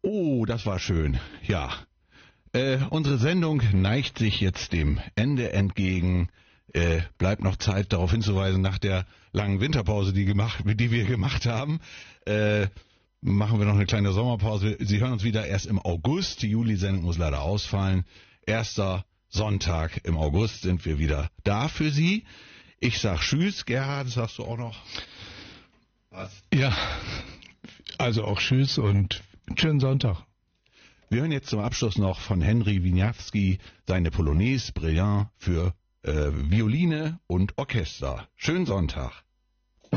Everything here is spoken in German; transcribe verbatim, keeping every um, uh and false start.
Oh, das war schön. Ja. Äh, unsere Sendung neigt sich jetzt dem Ende entgegen. Äh, bleibt noch Zeit, darauf hinzuweisen, nach der langen Winterpause, die, gemacht, die wir gemacht haben, äh, machen wir noch eine kleine Sommerpause. Sie hören uns wieder erst im August. Die Juli-Sendung muss leider ausfallen. Erster Sonntag im August sind wir wieder da für Sie. Ich sag Tschüss. Gerhard, sagst du auch noch was? Ja, also auch Tschüss und schönen Sonntag. Wir hören jetzt zum Abschluss noch von Henry Wieniawski seine Polonaise Brillant für äh, Violine und Orchester. Schönen Sonntag.